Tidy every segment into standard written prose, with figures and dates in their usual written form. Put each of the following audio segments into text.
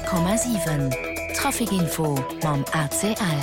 100,7 Trafikinfo mam ACL.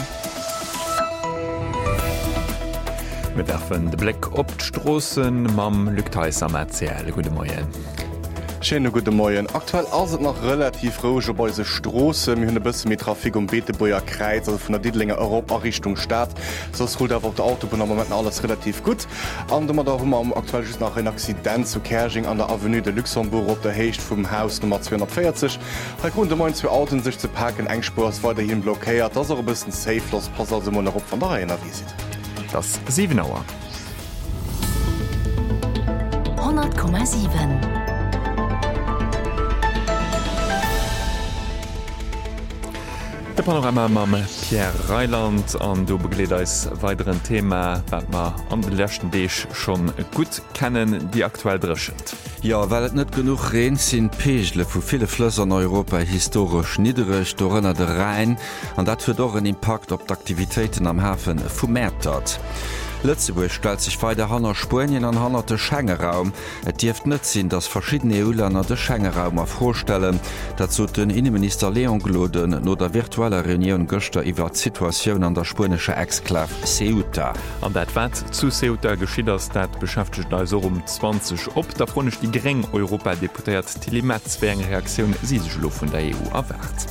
Wir werfen den Blick op d'Strossen mam Lücktheis am ACL. Guten Morgen. Schönen guten Morgen. Aktuell ist es noch relativ ruhig bei den Straßen. Wir haben ein bisschen mehr Trafik Beetebuer Kreuz, also von der Diedlinger Europa Richtung Stadt. Sonst holt einfach die Autobahn am Moment alles relativ gut. Und da haben wir aktuell just nach einem Accident zu Kerching an der Avenue de Luxembourg auf der Höhe vom Haus Nummer 240. Da konnten wir zwei Autos sich zu parken, Engspur ist weiterhin blockiert. Das ist auch ein bisschen safe, das passt also mal noch von daher in der Visit. Das 7 Uhr. 100,7 De Panorama mam Pierre Reiland an du begleet als weiteren Thema, dat ma an den lächten Deeg schon gut kennen, die aktuell dreschend. Ja, weil et net genug Reen sinn Peegle vu viele Flösser an Europa historisch niederrech do ënner de Rhein, an dat fir doch een Impact op d'Aktivitäten am Hafen vermehrtert. Lützeburg stellt sich weiter Hanner Spurien an hannerte Schengenraum. Et dirft net sinn, dass verschiedene EU-Länder de Schengenraum vorstellen. Dazu den Innenminister Leon Gloden no der virtuelle Reunion Göster iwwer Situation an der spanische Exklave Ceuta. An dat wat zu Ceuta geschieht ass dat beschäftigt also 20 op, da fronisch die gering Europa deputiert Telemetz wegen Reaktion sieselo vun der EU erwart.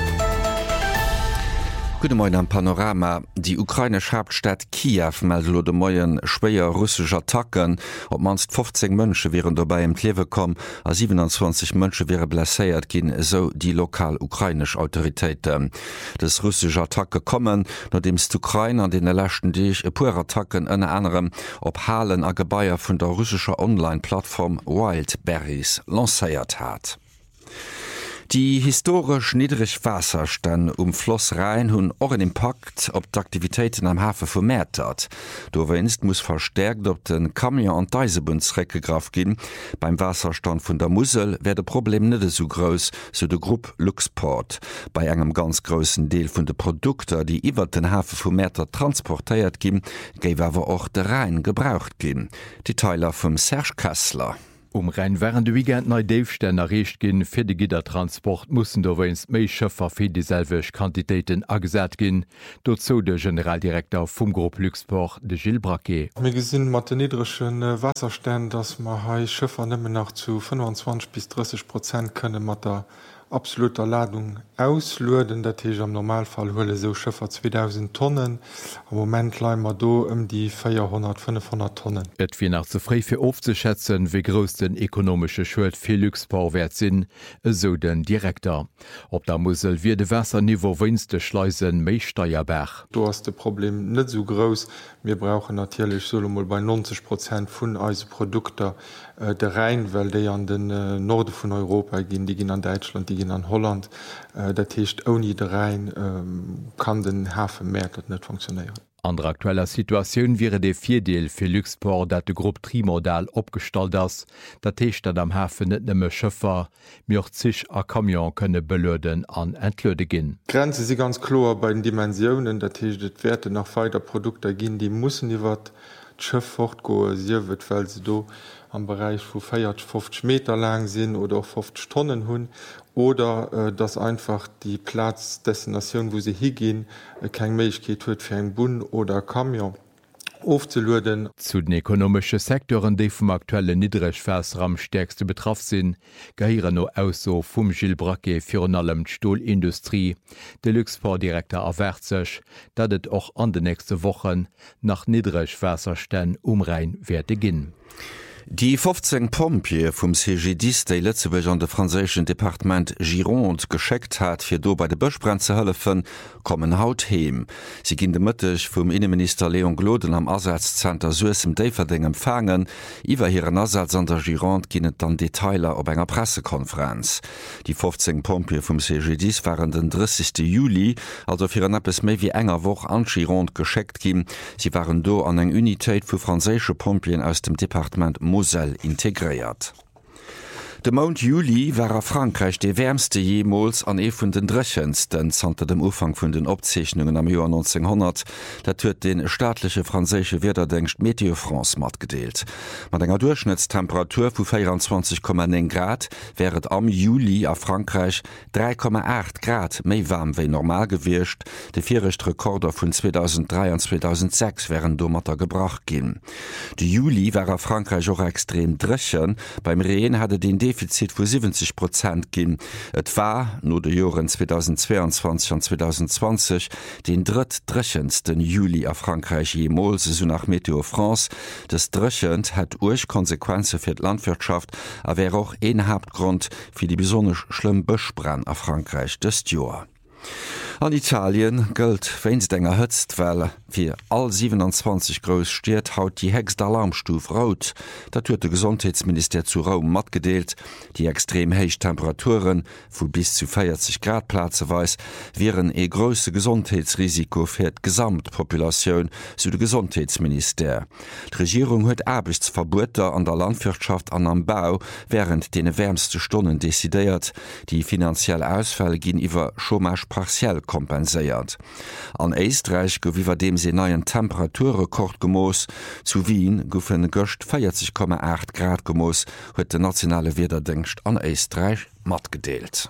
Guten Morgen am Panorama. Die ukrainische Hauptstadt Kiew meldet de Moien schwéier russische Attacken. Ob manst 15 Mënsche wären dabei im Klewe kom, a 27 Mënsche wäre blesséiert gin, so die lokal ukrainisch Autoritäten. Das russische Attacke kommen, nachdem d'Ukraine an den lächten Deeg e puer Attacken ënne anderem op Halen a Gebaier vun der russischer Online-Plattform Wildberries lancéiert hat. Die historisch niedrig Wasserstand Floss Rhein hunn och en Impact op d'Aktivitäten am Hafe vermehrtert. Dowenst muss verstärkt op den Kamion an Deisebundsrecke graf gin. Beim Wasserstand vun der Musel wär de Problem net so groß, so de Gruppe Luxport. Bei engem ganz großen Deel vun de Produkte, die iwwer den Hafe vermehrter transportéiert gin, géif awer och de Rhein gebraucht gin. Die Teiler vum Serge Kessler. Rhein wären de Weekend nei Deefstänner recht ginn fir de Gittertransport mussssen dowenst méi Schëffer fir dieselwech Quantitéiten agesät ginn, dort zo de Generaldirektor vum Gruppe Luxport de Gilles Braquet. Mir gesinn mat den niedrigschen Wasserstand, dats ma hai Schëffer nëmme nach zu 25 bis 30% kënne mat der absoluter Ladung auslöden, dat ich am Normalfall hole so Schiffer 2000 Tonnen. Am Moment leimer do die 400-500 Tonnen. Et wie nach zufrei fir aufzuschätzen, wie groß den ekonomische Schuld fir Luxport wert sinn, so den Direktor. Op der Musel wie de Wasserniveau winste Schleusen méi Steuerberg. Du hast de Problem net so groß. Wir brauchen natürlich solo mal bei 90% vun eise Produkte der Rhein, weil die an den Norden von Europa gehen, die gehen an Deutschland, die gehen an Holland. Dat heißt, ohne den Rhein kann den Hafenmarkt nicht funktionieren. An der aktueller Situation wäre de Vierdeel fir Luxport, dat de Gruppe Trimodal opgestalt ass, dat heißt, dat am Hafen net nëmme Schëffer, mir zich a Kamion könne belöden an entlöde ginn. Grenze sie ganz klar bei den Dimensionen, dat heißt, dat Werte nach weiter Produkte gehen, die müssen iwwer d'Schëff fortgoen, sie wird, weil sie do am Bereich wo 50 Meter lang sind oder auch 50 Tonnen hun oder dass einfach die Platzdestination, wo sie hingehen, keine Möglichkeit hat für einen Bund oder Kamion aufzulöden. Zu den ökonomischen Sektoren, die vom aktuellen Niedrigwasser am stärksten betroffen sind, gehören noch aus so vom Gilles Braquet für allem die Stahlindustrie. Der Luxport-Direktor erwartet sich, dass es auch an den nächsten Wochen nach Niedrigwasserständen Rhein werden gehen. Die 15 Pompier vom CGDis, die letztlich an der französischen Departement Gironde geschickt hat, für do bei der Böschbrand zu helfen, kommen haut heim. Sie gehen demütig vom Innenminister Leon Gloden am Ersatzzentrum Suez im Daverding empfangen. Über ihren Ersatz an der Gironde gehen dann Detailer auf einer Pressekonferenz. Die 15 Pompier vom CGDis waren den 30. Juli, also für ein etwas mehr wie enger Woche an Gironde geschickt gehen. Sie waren do an einer Unität für französische Pompier aus dem Departement Moselle integriert. De Mount Juli war a Frankreich de wärmste jemals an vun den Drëchensten zante dem Ufang vun den Opzeichnungen am Joar 1900, dat huet den staatliche franzésche Wetterdenkst Meteo France mat gedeelt. Mat enger Durchschnittstemperatur vu 24,9 Grad wäret am Juli a Frankreich 3,8 Grad méi warm wéi normal gewircht, de virrecht Rekorder vun 2003 an 2006 wären dommerter gebracht ginn. De Juli war a Frankreich och extrem drëchen, beim Reen hatte den Defizit vu 70% ginn. Et war no de Joren 2022 an 2020 den drittdrechendsten Juli a Frankreich jemals so nach Meteo France. Das Drechend hat Urkonsequenze fir d Landwirtschaft, a wär auch een Hauptgrund fir die besonders schlimm Bëschbrand a Frankreich des Joer. An Italien gëlt Weinsdenger Hëtztwelle fir all 27 Gros Stiert haut die hegst Alarmstuf rot. Dat huet de Gesundheitsminister zu Raum mat gedeelt. Die extrem heich Temperaturen vu bis zu 40 Grad Plazeweis wären e grosse Gesundheitsrisiko fir d Gesamtpopulationun zu de Gesundheitsminister. Die Regierung huet Arbechtsverbuter an der Landwirtschaft an am Bau während de wärmste Stunden desideiert. Die finanzielle Ausfälle ginn iwwer Chômage partiell kompenséiert. An Eistreich gouf iwwer dem se neien Temperaturrekord gemoos, zu Wien goufen gocht 40,8 Grad gemoos, huet de nationale Wetterdenkst an Eistreich mat gedeelt.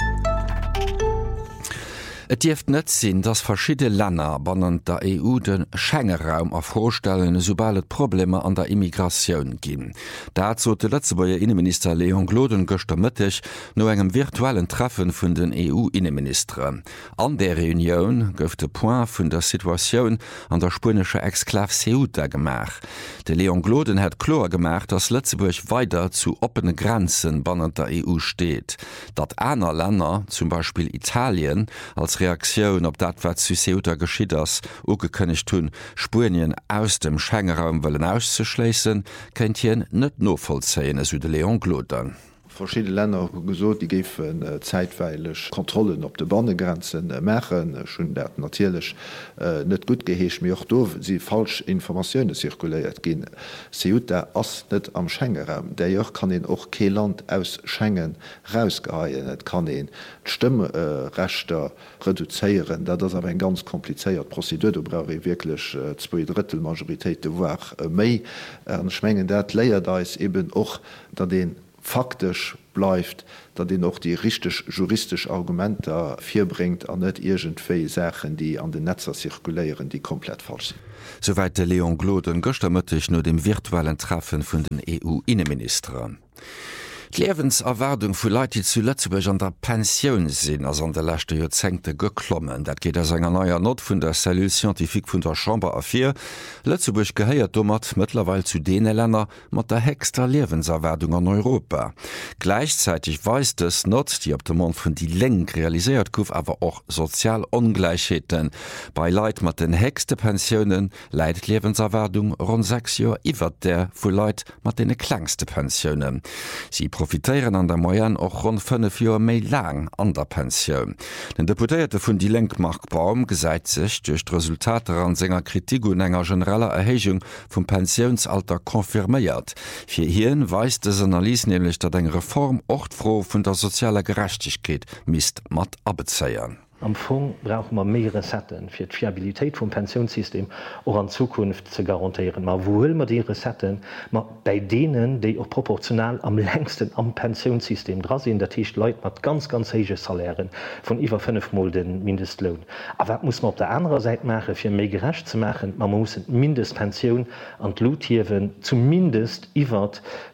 Et Dieft net sinn, dats verschiedene Länder bannen der EU den Schengen-Raum ervorstellen, sobald et Probleme an der Immigration ginn. Dazu de Letzebauer Innenminister Leon Gloden goster Mëttech no engem virtuellen Treffen vun den EU-Innenministeren. An der Reunion gouf de Point vun der Situation an der spanische Exklav Ceuta gemach. De Leon Gloden hat klar gemacht, dass Lettzeburg weiter zu offene Grenzen bannen der EU steht. Dat aner Länder, zum Beispiel Italien, als Reaktion op dat wat zu Ceuta geschieht ass ugekënnigt hunn Spurien aus dem Schengen-Raum wollen auszuschleessen, kennt hien net novollzeien as de Leon Gloden. Verschiedene Länder gesot, die gefen zeitweilig Kontrollen op de Bandegrenzen machen, schon dat natürlich net gut geheescht mir auch do sie falsch Informationen zirkuliert gin. Ceuta ass net am Schengen-Raum. Der Joch kann den och ke Land aus Schengen rausgeheien. Et kann den Stimmerechter reduzéieren, dat das aber en ganz kompliziert Prozedur, du bra wirklich 2/3 Majoritéit war méi schmengen dat Leiier da is eben och dat den faktisch bleibt, dat den noch die richtig juristisch Argumente virbringt an net irgendwei Sachen, die an den Netzer zirkulieren, die komplett falsch sind. Soweit der Leon Gloden gostermëttech nur dem virtuellen Treffen vun den EU-Innenministern. Die Lebenserwartung vu Leute zu Lützeburg an der Pension sinn ass an der lächte Jozengte geklommen. Dat geht as enger neuer Not vun der Cellule Scientifique vun der Chambre A4. Lützeburg geheiert dommert mittlerweile zu dene Länder mat der hegster Lebenserwartung an Europa. Gleichzeitig weist es Not, die op dem Mond vun die Leng realisiert gouf, aber auch Sozialongleichheiten. Bei Leiit mat den hegste Pensionen leidet Lebenserwartung rund 6 Joer iwwer der vu Leiit mat de kleinste Pensionen. Sie profitieren an der Moyen och rund 5 Joer méi lang an der Pension. Den Deputéierte vun die Lenkmark Baum gesäit sich durch Resultate an senger Kritik und enger genereller Erhechung vum Pensionsalter konfirméiert. Fir hien weist es Analyse nämlich, dat eng Reform ochtfroh vun der sozialer Gerechtigkeit misst mat abbezeiern. Am Fond brauchen wir mehr Resetten für die Fiabilität vom Pensionssystem auch in Zukunft zu garantieren. Aber wo will man die Resetten? Bei denen, die auch proportional am längsten am Pensionssystem dran sind, das heißt Leute mit ganz hohen Salären von über 5-mal den Mindestlohn. Aber was muss man auf der anderen Seite machen, für mehr gerecht zu machen? Man muss die Mindestpension an die Lothieven zumindest über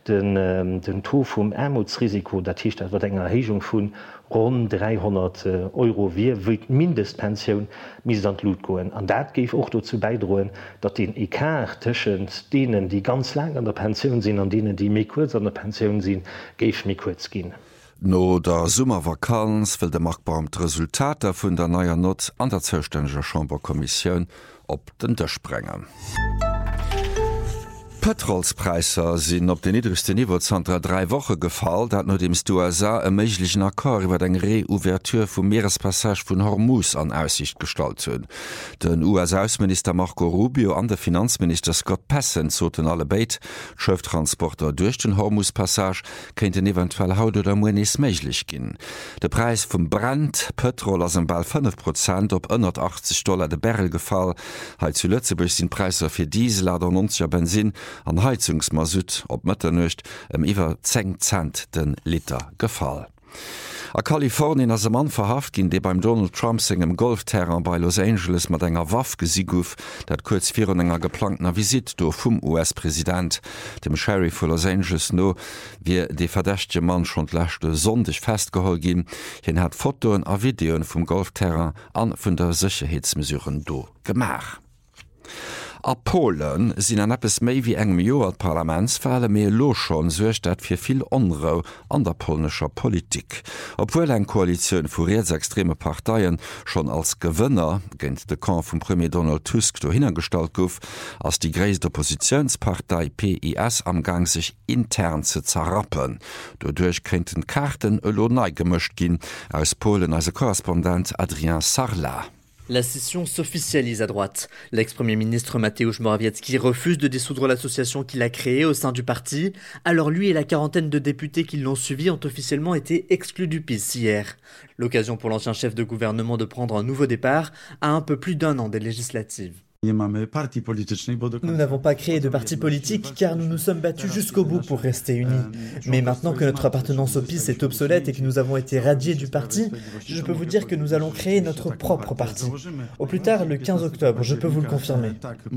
den Tod vom Armutsrisiko, das heißt, das wird eine Erhöhung von rund 300 Euro wie Mindestpension mis an Lot goen. An dat geif auch dazu beidroen, dat den Ekart tschen denen, die ganz lang an der Pension sind, an denen, die mé kurz an der Pension sind, geif mir kurz gin. No der Summervakanz will de Marktbaum Resultate vun der neuer Not an der zuständiger Chamberkommission op den Dach sprengen. Petrolspreiser sinn op de niedrigste Niveau zanter 3 Woche gefall, dat no dems USA e méiglichen Akkor iwwer eng Reouverture vum Meerespassage vun Hormuz an Aussicht stalt hunn. Den US-Außenminister Marco Rubio an der Finanzminister Scott Pessent zoten alle Beit, Schëfttransporter durch den Hormuzpassage kenten eventuell haut oder moes méiglich ginn. De Preis vum Brand Petrol ass ball 5% op $180 de Barrel gefall, he zu Lützeburg sinn Preiser fir Diesel oder 90er Benzin an Heizungsmasut op Mëtternecht iwwer 10 Cent den Liter gefall. A Kalifornien as e Mann verhaft ginn, dei beim Donald Trump segem Golfterrain bei Los Angeles mat enger Waff gesiegouf, dat kurz vir enger geplanter Visit do vum US-Präsident. Dem Sheriff vu Los Angeles no wie de verdächtje Mann schon lächte sonndech festgeholl ginn, hien hat Fotoen a Videoen vum Golfterrain an vun der Sicherheitsmesuren do gemach. A Polen sinn an appppes méi wie engem Joer Parlamentsfäle méi lo schon suercht dat fir vill onrau an der polnescher Politik. Obwohl eng Koalioun vu rechtsextreme Parteiien schon als Gewënner géint de Camp vum Premier Donald Tusk do hinnerstalt gouf, ass die gréisste Oppositionspartei PIS am Gang sich intern ze zerrappen. Dodurch kenten Karten ëlo neigemëcht ginn aus Polen als Korrespondent Adrien Sarla. La scission s'officialise à droite. L'ex-premier ministre Mateusz Morawiecki refuse de dissoudre l'association qu'il a créée au sein du parti. Alors lui et la quarantaine de députés qui l'ont suivi ont officiellement été exclus du PiS hier. L'occasion pour l'ancien chef de gouvernement de prendre un nouveau départ à un peu plus d'1 an des législatives. Nous n'avons pas créé de parti politique car nous nous sommes battus jusqu'au bout pour rester unis. Mais maintenant que notre appartenance au PiS est obsolète et que nous avons été radiés du parti, je peux vous dire que nous allons créer notre propre parti. Au plus tard, le 15 octobre, je peux vous le confirmer.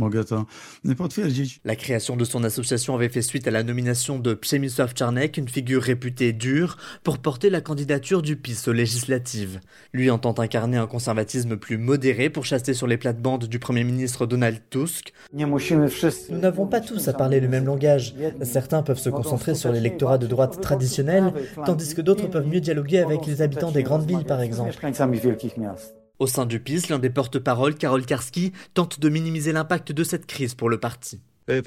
La création de son association avait fait suite à la nomination de Przemysław Czarnek, une figure réputée dure, pour porter la candidature du PiS aux législatives. Lui entend incarner un conservatisme plus modéré pour chasser sur les plates-bandes du Premier ministre Donald Tusk. Nous n'avons pas tous à parler le même langage. Certains peuvent se concentrer sur l'électorat de droite traditionnel, tandis que d'autres peuvent mieux dialoguer avec les habitants des grandes villes, par exemple. Au sein du PiS, l'un des porte-paroles, Karol Karski, tente de minimiser l'impact de cette crise pour le parti.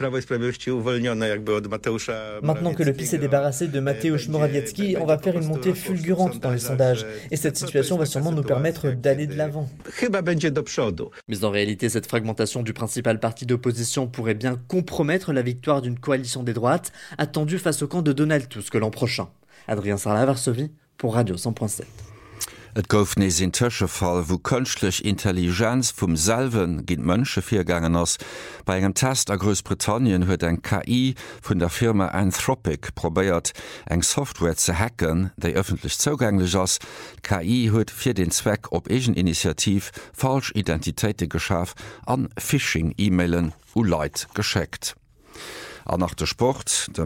Maintenant que le PiS est débarrassé de Mateusz Morawiecki, on va faire une montée fulgurante dans les sondages. Et cette situation va sûrement nous permettre d'aller de l'avant. Mais en réalité, cette fragmentation du principal parti d'opposition pourrait bien compromettre la victoire d'une coalition des droites attendue face au camp de Donald Tusk l'an prochain. Adrien Sarla, Varsovie, pour Radio 100.7. Et gouf nees en Tëschefall, wo kënchtlech Intelligenz vum Selwen ginint Mënsche firgangen ass. Bei engem Test a Großbritannien huet eng KI vun der Firma Anthropic probéiert eng Software ze hacken, déi öffentlich zogänglich ass. KI huet fir den Zweck op Egeninitiativ falsch Identitéite geschaf an Phishing-E-Mailen u Leiit gescheckt. An nach der Sport,